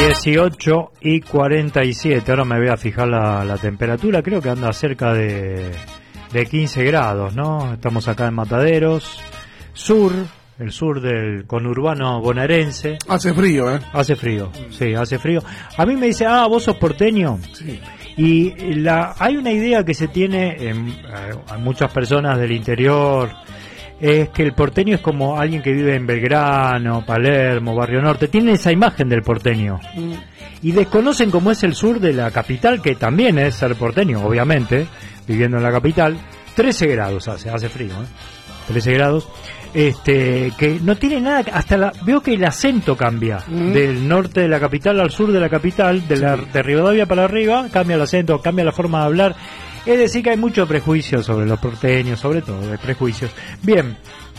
18:47. Ahora me voy a fijar la temperatura. Creo que anda cerca de 15 grados, ¿no? Estamos acá en Mataderos, el sur del conurbano bonaerense. Hace frío, ¿eh? Hace frío, sí, hace frío. A mí me dice, vos sos porteño. Sí. Y hay una idea que se tiene en muchas personas del interior, es que el porteño es como alguien que vive en Belgrano, Palermo, Barrio Norte. Tienen esa imagen del porteño. Y desconocen cómo es el sur de la capital, que también es ser porteño, obviamente, viviendo en la capital. 13 grados hace frío, ¿eh? 13 grados. Que no tiene nada, veo que el acento cambia del norte de la capital al sur de la capital, de Rivadavia para arriba, cambia el acento, cambia la forma de hablar. Es decir, que hay mucho prejuicio sobre los porteños, sobre todo, de prejuicios. Bien,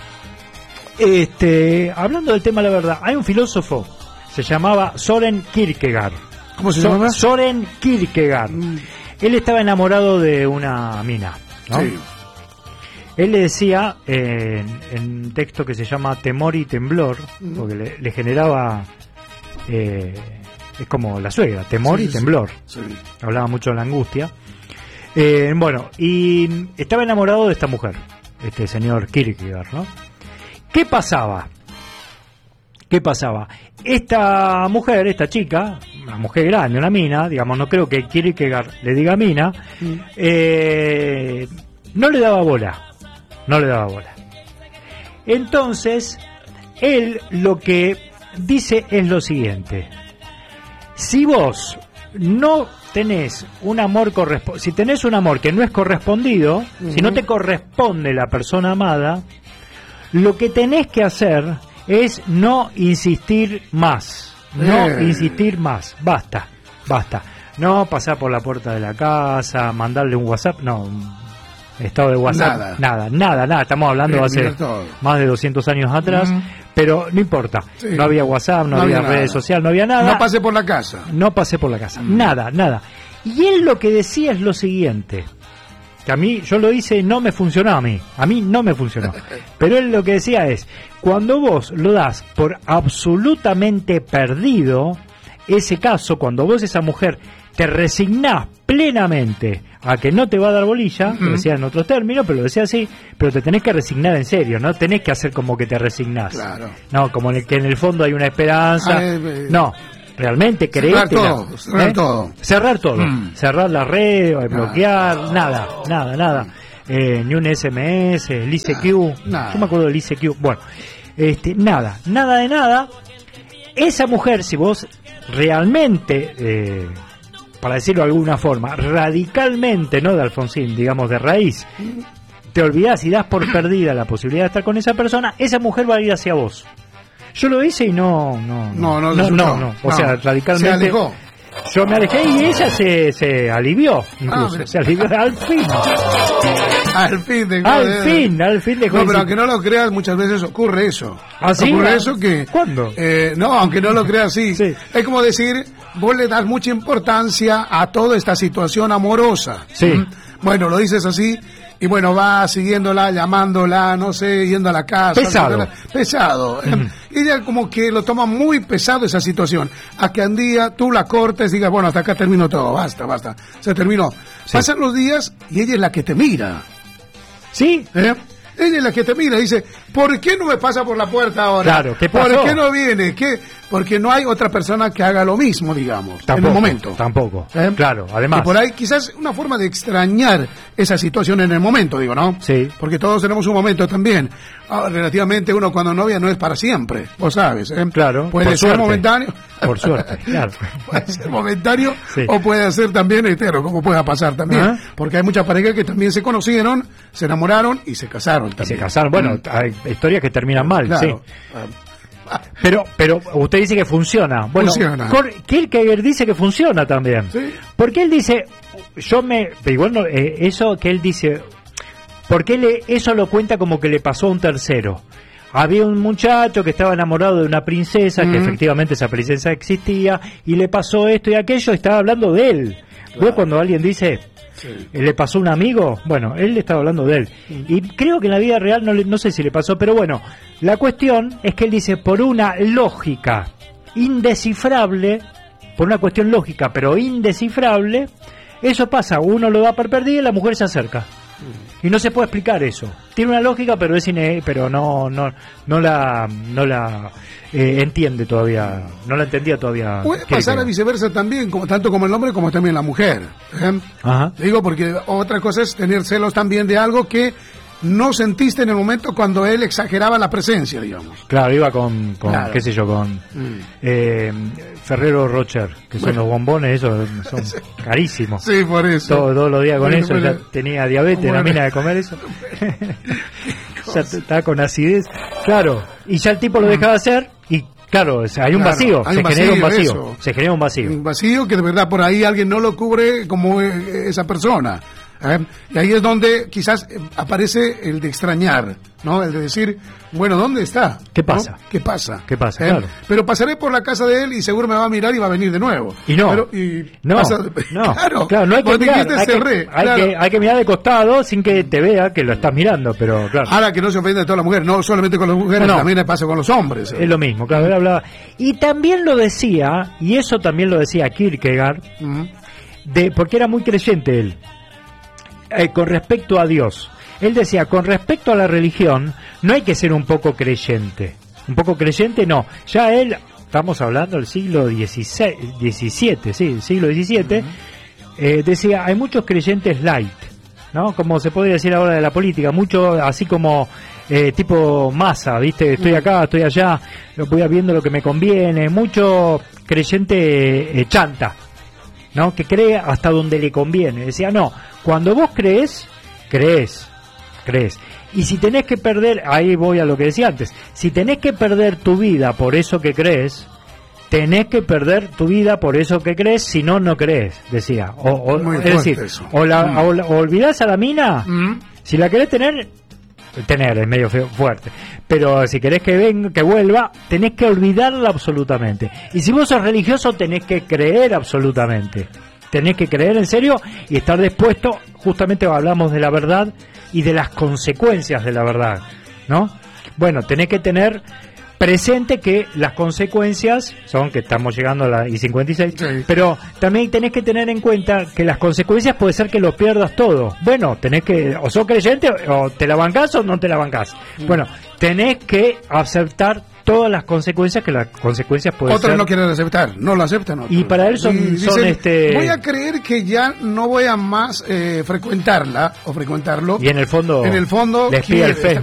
hablando del tema de la verdad, hay un filósofo, se llamaba Søren Kierkegaard. ¿Cómo se llama? Søren Kierkegaard. Él estaba enamorado de una mina, ¿no? Sí. Él le decía en un texto que se llama Temor y Temblor, porque le generaba, es como la suegra, temor y temblor. Sí. Hablaba mucho de la angustia. Bueno, y estaba enamorado de esta mujer, este señor Kierkegaard, ¿no? ¿Qué pasaba? Esta mujer, esta chica, una mujer grande, una mina, digamos, no creo que Kierkegaard le diga mina, no le daba bola. Entonces, él lo que dice es lo siguiente: si vos no tenés un amor si tenés un amor que no es correspondido, si no te corresponde la persona amada, lo que tenés que hacer es no insistir más. Basta. No pasar por la puerta de la casa, mandarle un WhatsApp, estado de WhatsApp, nada. Estamos hablando de hace más de 200 años atrás, pero no importa. Sí. No había WhatsApp, no había redes sociales, no había nada. No pasé por la casa. Nada. Y él lo que decía es lo siguiente, que a mí, yo lo hice, no me funcionó a mí no me funcionó. Pero él lo que decía es, cuando vos lo das por absolutamente perdido, ese caso, cuando vos, esa mujer, te resignás plenamente a que no te va a dar bolilla, lo decía en otros términos, pero lo decía así, pero te tenés que resignar en serio, no tenés que hacer como que te resignás. Claro. No, como que en el fondo hay una esperanza. No, realmente creerte. Cerrar todo. Cerrar la red, bloquear, nada. Ni un SMS, el ICQ. Yo me acuerdo del ICQ. Bueno, nada de nada. Esa mujer, si vos realmente, para decirlo de alguna forma, radicalmente, no de Alfonsín, digamos de raíz, te olvidás y das por perdida la posibilidad de estar con esa persona, esa mujer va a ir hacia vos. Yo lo hice y no. O sea, radicalmente. Se alejó. Yo me alejé y ella se alivió, incluso. Se alivió al fin. Al fin dejó. No, pero aunque no lo creas, muchas veces ocurre eso. ¿Sí? Ocurre eso que. ¿Cuándo? No, aunque no lo creas, sí. Es como decir, vos le das mucha importancia a toda esta situación amorosa. Sí. Bueno, lo dices así. Y bueno, va siguiéndola, llamándola, no sé, yendo a la casa. Pesado. Ella como que lo toma muy pesado esa situación. A que un día tú la cortes y digas, bueno, hasta acá terminó todo, basta. Se terminó. Sí. Pasan los días y ella es la que te mira. ¿Sí? Ella es la que te mira y dice, ¿por qué no me pasa por la puerta ahora? Claro, ¿qué pasó? ¿Por qué no viene? Porque no hay otra persona que haga lo mismo, digamos, en el momento. Tampoco, claro, además. Y por ahí quizás una forma de extrañar esa situación en el momento, digo, ¿no? Sí. Porque todos tenemos un momento también. Relativamente uno cuando novia no es para siempre, vos sabes, Claro. Puede ser momentáneo. Por suerte, claro. Puede ser momentario o puede ser también hetero, como pueda pasar también. Porque hay muchas parejas que también se conocieron, se enamoraron y se casaron también. Bueno, hay historias que terminan mal, claro. Sí. Pero usted dice que funciona. Bueno, Kierkegaard dice que funciona también. ¿Sí? Porque él dice, eso que él dice, porque eso lo cuenta como que le pasó a un tercero. Había un muchacho que estaba enamorado de una princesa, que efectivamente esa princesa existía, y le pasó esto y aquello, y estaba hablando de él. Claro. ¿Ves cuando alguien dice, le pasó a un amigo? Bueno, él estaba hablando de él. Y creo que en la vida real, no sé si le pasó, pero bueno, la cuestión es que él dice, por una lógica indescifrable, por una cuestión lógica, pero indescifrable, eso pasa, uno lo da por perdido y la mujer se acerca. Y no se puede explicar eso. Tiene una lógica, pero pero no la entiende todavía, no la entendía todavía. Puede pasar a viceversa también, tanto como el hombre como también la mujer. Ajá. Digo, porque otra cosa es tener celos también de algo que no sentiste en el momento cuando él exageraba la presencia, digamos. Claro, iba con claro. Qué sé yo, con Ferrero Rocher, que son los bombones, esos son carísimos. Sí, por eso. Todos los días con eso, ya tenía diabetes, la mina de comer eso. Ya estaba con acidez. Claro, y ya el tipo lo dejaba hacer y claro, hay un vacío, se genera un vacío. Se genera un vacío. Un vacío que de verdad por ahí alguien no lo cubre como esa persona. Y ahí es donde quizás aparece el de extrañar, ¿no? El de decir, bueno, ¿dónde está? ¿Qué pasa? ¿No? ¿Qué pasa? ¿Qué pasa? Claro. Pero pasaré por la casa de él y seguro me va a mirar y va a venir de nuevo. Y no, pero, no, claro, no hay que mirar, hay que mirar de costado sin que te vea que lo estás mirando, pero claro. Ahora que no se ofende a toda la mujer, no solamente con las mujeres, también pasa con los hombres. Es lo mismo, claro, él hablaba. Y también lo decía, y eso también lo decía Kierkegaard, porque era muy creyente él. Con respecto a Dios, él decía, con respecto a la religión, no hay que ser un poco creyente. Un poco creyente, no. Ya él, estamos hablando del siglo XVII, sí, siglo XVII, decía, hay muchos creyentes light, ¿no? Como se podría decir ahora de la política, mucho así como tipo masa, ¿viste? Estoy acá, estoy allá, voy viendo lo que me conviene, mucho creyente chanta, ¿no? Que cree hasta donde le conviene. Decía, no, cuando vos crees. Y si tenés que perder, ahí voy a lo que decía antes, si tenés que perder tu vida por eso que crees, tenés que perder tu vida por eso que crees, si no, no crees, decía. Es decir, o olvidás a la mina, si la querés tener es medio fuerte, pero si querés que vuelva, tenés que olvidarla absolutamente. Y si vos sos religioso, tenés que creer absolutamente. Tenés que creer en serio y estar dispuesto, justamente hablamos de la verdad y de las consecuencias de la verdad, ¿no? Bueno, tenés que tener presente que las consecuencias son que estamos llegando a la I-56, sí. Pero también tenés que tener en cuenta que las consecuencias puede ser que lo pierdas todo. Bueno, tenés que, o sos creyente, o te la bancás o no te la bancás. Bueno, tenés que aceptar todas las consecuencias, que las consecuencias pueden ser. Otros no quieren aceptar, no lo aceptan otros. Y para él son voy a creer que ya no voy a más frecuentarla o frecuentarlo. Y en el fondo les pide el Facebook.